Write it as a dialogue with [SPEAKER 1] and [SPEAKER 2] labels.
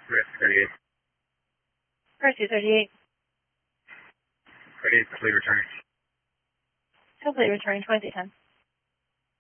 [SPEAKER 1] 38.
[SPEAKER 2] Mercy 38.
[SPEAKER 1] 38, complete returning.
[SPEAKER 2] Complete returning 2010.